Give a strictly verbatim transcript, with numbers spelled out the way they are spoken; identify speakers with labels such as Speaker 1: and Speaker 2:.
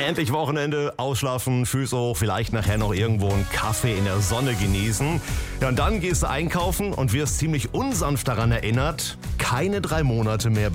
Speaker 1: Endlich Wochenende, ausschlafen, Füße hoch, vielleicht nachher noch irgendwo einen Kaffee in der Sonne genießen. Ja, und dann gehst du einkaufen und wirst ziemlich unsanft daran erinnert, keine drei Monate mehr